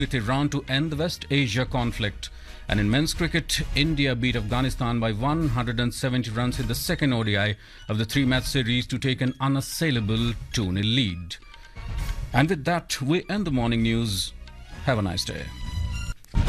with Iran to end the West Asia conflict. And in men's cricket, India beat Afghanistan by 170 runs in the second ODI of the three-match series to take an unassailable 2-0 lead. And with that, we end the morning news. Have a nice day.